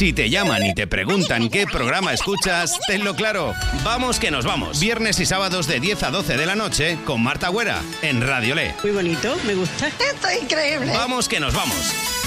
Si te llaman y te preguntan qué programa escuchas, tenlo claro. Vamos que nos vamos. Viernes y sábados de 10 a 12 de la noche con Marta Güera en Radio Le. Muy bonito, me gusta. Esto es increíble. Vamos que nos vamos.